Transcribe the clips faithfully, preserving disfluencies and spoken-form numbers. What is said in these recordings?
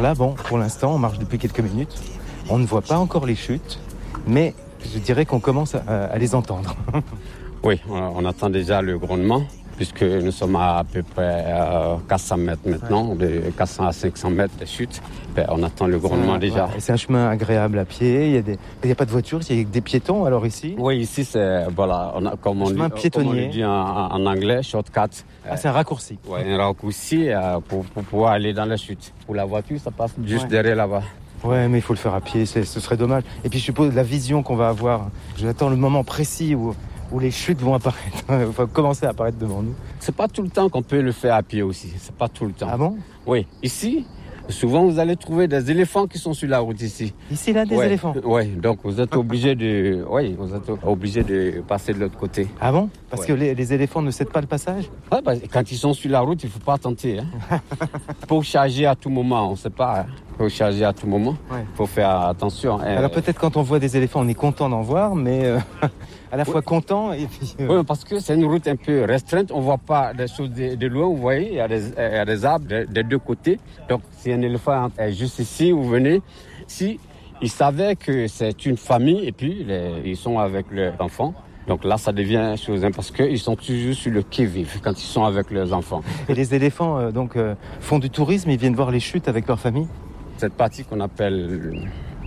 là, bon, pour l'instant, on marche depuis quelques minutes. On ne voit pas encore les chutes, mais je dirais qu'on commence à, à les entendre. Oui, on attend déjà le grondement, puisque nous sommes à, à peu près euh, quatre cents mètres maintenant, ouais. De quatre cents à cinq cents mètres de chute. Ben, on attend le grondement ah, déjà. Ouais. C'est un chemin agréable à pied, il n'y a, des... a pas de voitures, il y a des piétons alors ici. Oui, ici c'est, voilà, on a, comme, on dit, comme on le dit en, en anglais, shortcut. Ah, c'est un raccourci. Oui, un raccourci euh, pour, pour pouvoir aller dans la chute. Pour la voiture, ça passe juste ouais. derrière là-bas. Ouais, mais il faut le faire à pied, c'est, ce serait dommage. Et puis je suppose la vision qu'on va avoir. J'attends le moment précis où, où les chutes vont apparaître, vont commencer à apparaître devant nous. C'est pas tout le temps qu'on peut le faire à pied aussi. C'est pas tout le temps. Ah bon? Oui. Ici, souvent vous allez trouver des éléphants qui sont sur la route ici. Ici là, des ouais. éléphants. Oui. Donc vous êtes obligé de, oui, vous êtes obligé de passer de l'autre côté. Ah bon? Parce ouais. que les, les éléphants ne cèdent pas le passage? Ouais, bah, quand ils sont sur la route, il faut pas tenter. Hein. Pour charger à tout moment, on ne sait pas. Hein. Faut charger à tout moment. Il ouais. faut faire attention. Alors peut-être quand on voit des éléphants, on est content d'en voir, mais euh, à la fois oui. content et puis... Euh... Oui, parce que c'est une route un peu restreinte. On ne voit pas des choses de, de loin. Vous voyez, il y a des, il y a des arbres des de deux côtés. Donc si un éléphant est juste ici, vous venez. Si ils savaient que c'est une famille et puis les, ils sont avec leurs enfants. Donc là, ça devient chose, hein, parce qu'ils sont toujours sur le qui-vive quand ils sont avec leurs enfants. Et les éléphants euh, donc, euh, font du tourisme, ils viennent voir les chutes avec leur famille? Cette partie qu'on appelle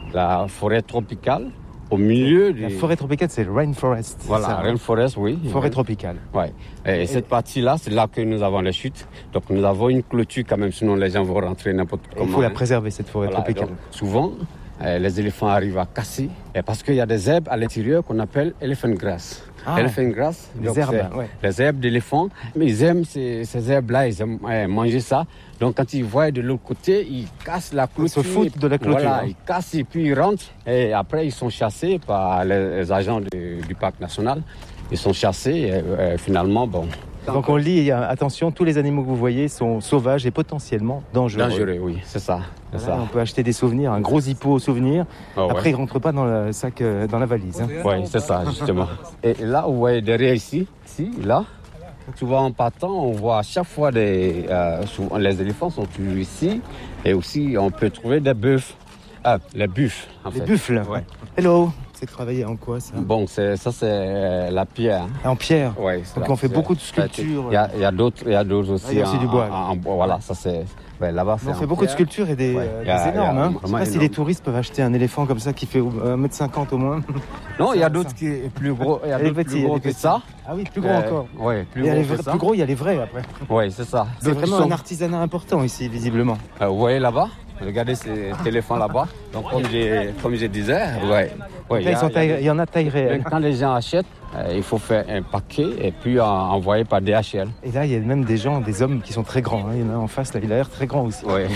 la forêt tropicale, au milieu du... La forêt tropicale, c'est le rainforest. Voilà, ça, rainforest, oui. Forêt tropicale. Ouais. Et, et cette partie-là, c'est là que nous avons les chutes. Donc nous avons une clôture quand même, sinon les gens vont rentrer n'importe comment. Il faut la préserver, cette forêt voilà, tropicale. Donc, souvent, euh, les éléphants arrivent à casser, et parce qu'il y a des herbes à l'intérieur qu'on appelle elephant grass. Ah, elephant grass, les donc herbes, ouais. Les herbes d'éléphant. Mais ils aiment ces, ces herbes-là, ils aiment euh, manger ça. Donc quand ils voient de l'autre côté, ils cassent la clôture. Ils se foutent de la clôture. Voilà, hein. Ils cassent et puis ils rentrent. Et après, ils sont chassés par les, les agents de, du parc national. Ils sont chassés et euh, finalement, bon... Donc on lit, attention, tous les animaux que vous voyez sont sauvages et potentiellement dangereux. Dangereux, oui, c'est ça. C'est voilà, ça. On peut acheter des souvenirs, un gros hippo au souvenir. Oh, Après, ouais. il ne rentre pas dans le sac, dans la valise. Hein. Oui, c'est ça, justement. Et là, vous voyez derrière ici, ici, là, souvent en partant, on voit à chaque fois des, euh, souvent, les éléphants sont toujours ici. Et aussi, on peut trouver des bœufs. Ah, les buffles, en les fait. Les buffles. Ouais. Hello. C'est travaillé en quoi, ça? Bon, c'est, ça, c'est la pierre. En pierre? Oui. Donc, on fait beaucoup de sculptures. Il y a, il y a d'autres, il y a d'autres aussi. Ah, il y a aussi en, du bois. En, en bois, voilà, ça, c'est... Ben, là-bas, c'est on fait beaucoup pierre. de sculptures et des, ouais. euh, des a, énormes. Hein. Je ne sais pas énorme. si les touristes peuvent acheter un éléphant comme ça qui fait un mètre cinquante au moins. Non, il y a d'autres qui est plus gros, il y a d'autres petits, plus gros que ça. Ah oui, plus gros euh, encore. Oui, plus et gros les que vrais, ça. Plus gros, il y a les vrais après. Oui, c'est ça. C'est vraiment sont... un artisanat important ici, visiblement. Euh, vous voyez là-bas? Regardez ces éléphants là-bas. Donc, comme, j'ai, comme je disais, ouais. Ouais, là, il, y a, taille, il y en a taille réelle. Quand les gens achètent, euh, il faut faire un paquet et puis euh, envoyer par D H L. Et là, il y a même des gens, des hommes qui sont très grands. Hein. Il y en a en face, là, il a l'air très grand aussi. Oui.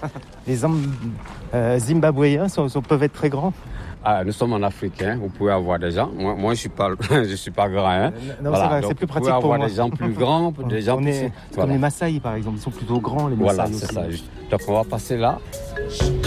Les hommes euh, zimbabwéens sont, sont, peuvent être très grands. Ah, nous sommes en Afrique, hein. Vous pouvez avoir des gens. Moi, moi je suis pas, je suis pas grand. Hein. Non, voilà. c'est, vrai, c'est plus pratique pour moi. Vous pouvez avoir des gens plus grands, des gens on plus. Est, voilà. Comme les Maasai, par exemple, ils sont plutôt grands. Les voilà, Maasai c'est aussi. ça. Donc on va passer là.